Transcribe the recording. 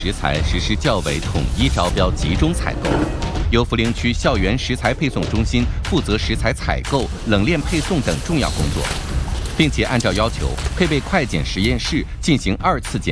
食材实施较为统一招标、集中采购，由涪陵区校园食材配送中心负责食材采购、冷链配送等重要工作，并且按照要求配备快检实验室进行2次检